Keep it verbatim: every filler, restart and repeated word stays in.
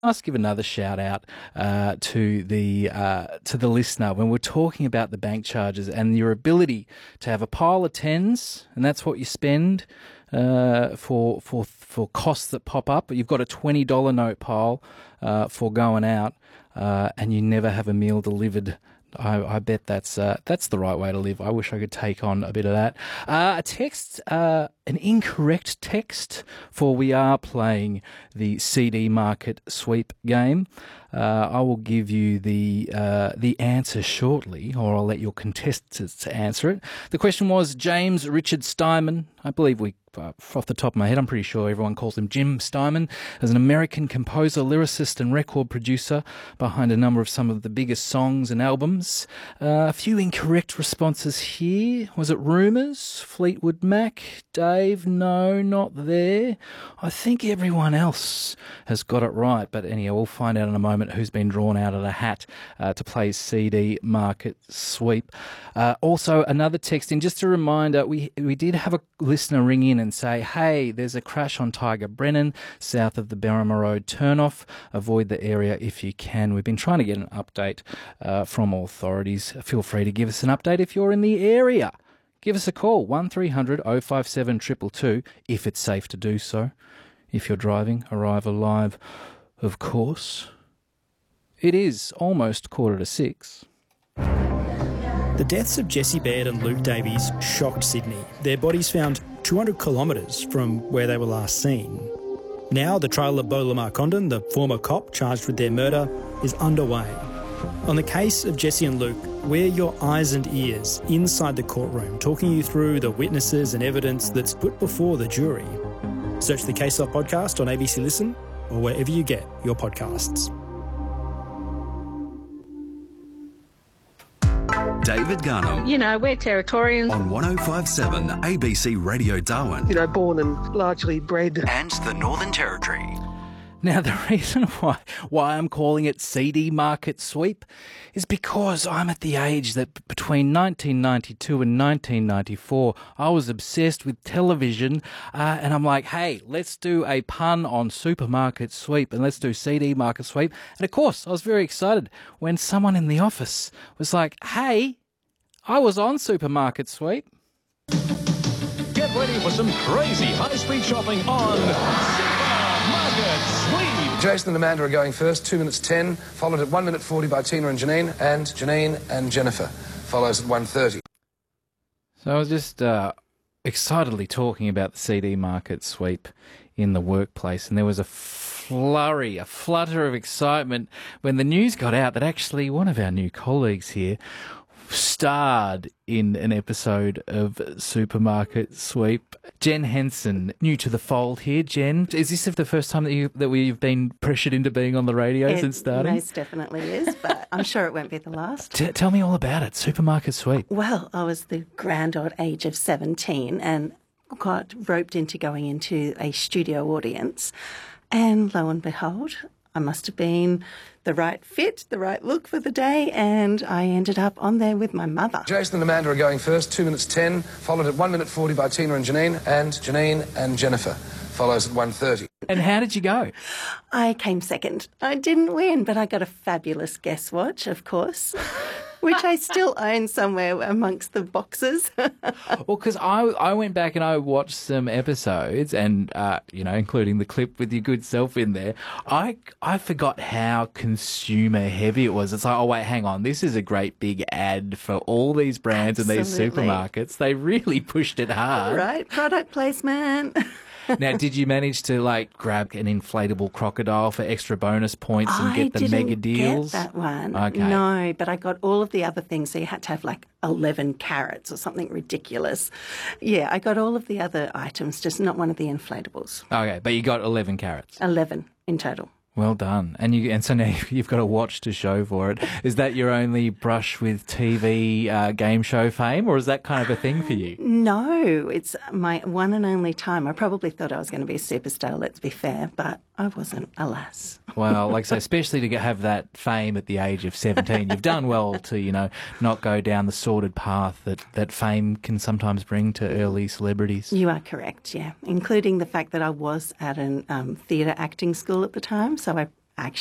must give another shout out uh, to the uh, to the listener when we're talking about the bank charges and your ability to have a pile of tens, and that's what you spend uh, for for for costs that pop up. But you've got a twenty dollar note pile uh, for going out, uh, and you never have a meal delivered. I, I bet that's uh, that's the right way to live. I wish I could take on a bit of that. Uh, a text, uh, an incorrect text for we are playing the C D market sweep game. Uh, I will give you the uh, the answer shortly, or I'll let your contestants answer it. The question was James Richard Steinman. I believe we, uh, off the top of my head, I'm pretty sure everyone calls him Jim Steinman, as an American composer, lyricist and record producer behind a number of some of the biggest songs and albums. Uh, a few incorrect responses here. Was it Rumours? Fleetwood Mac? Dave? No, not there. I think everyone else has got it right, but anyhow, we'll find out in a moment who's been drawn out of the hat uh, to play C D market sweep. Uh, also, another text in, just a reminder, we we did have a listener ring in and say, hey, there's a crash on Tiger Brennan south of the Berrima Road turnoff. Avoid the area if you can. We've been trying to get an update uh, from authorities. Feel free to give us an update if you're in the area. Give us a call, one three hundred oh five seven two two two, if it's safe to do so. If you're driving, arrive alive, of course. It is almost quarter to six. The deaths of Jessie Baird and Luke Davies shocked Sydney. Their bodies found two hundred kilometres from where they were last seen. Now the trial of Beau Lamar Condon, the former cop charged with their murder, is underway. On the case of Jessie and Luke, we're your eyes and ears inside the courtroom, talking you through the witnesses and evidence that's put before the jury. Search the Case Off podcast on A B C Listen or wherever you get your podcasts. David Garnham. You know, we're Territorians. On one oh five seven A B C Radio Darwin. You know, born and largely bred. And the Northern Territory. Now, the reason why why I'm calling it C D market sweep is because I'm at the age that between nineteen ninety-two and nineteen ninety-four, I was obsessed with television, uh, and I'm like, hey, let's do a pun on supermarket sweep and let's do C D market sweep. And of course, I was very excited when someone in the office was like, hey, I was on supermarket sweep. Get ready for some crazy high-speed shopping on Supermarket Sweep. Jason and Amanda are going first, two minutes ten, followed at one minute forty by Tina and Janine, and Janine and Jennifer follows at one thirty. So I was just uh, excitedly talking about the C D market sweep in the workplace, and there was a flurry, a flutter of excitement when the news got out that actually one of our new colleagues here starred in an episode of Supermarket Sweep. Jen Henson, new to the fold here. Jen, is this the first time that you that we've been pressured into being on the radio it since starting? Most definitely is, but I'm sure it won't be the last. T- tell me all about it. Supermarket Sweep. Well, I was the grand old age of seventeen and got roped into going into a studio audience, and lo and behold, I must have been the right fit, the right look for the day, and I ended up on there with my mother. Jason and Amanda are going first, two minutes ten, followed at one minute forty by Tina and Janine, and Janine and Jennifer follows at one thirty. And how did you go? I came second. I didn't win, but I got a fabulous guest watch, of course, which I still own somewhere amongst the boxes. Well, because I, I went back and I watched some episodes and, uh, you know, including the clip with your good self in there. I, I forgot how consumer heavy it was. It's like, oh, wait, hang on. This is a great big ad for all these brands and these supermarkets. They really pushed it hard. Right, product placement. Now, did you manage to, like, grab an inflatable crocodile for extra bonus points and I get the didn't mega deals? Get that one. Okay. No, but I got all of the other things. So you had to have like eleven carrots or something ridiculous. Yeah, I got all of the other items, just not one of the inflatables. Okay, but you got eleven carrots. eleven in total. Well done. And you and so now you've got a watch to show for it. Is that your only brush with T V uh, game show fame, or is that kind of a thing for you? No, it's my one and only time. I probably thought I was going to be a superstar, let's be fair, but I wasn't, alas. Well, like I say, especially to get, have that fame at the age of seventeen, you've done well to, you know, not go down the sordid path that, that fame can sometimes bring to early celebrities. You are correct, yeah, including the fact that I was at an um, theatre acting school at the time, so I actually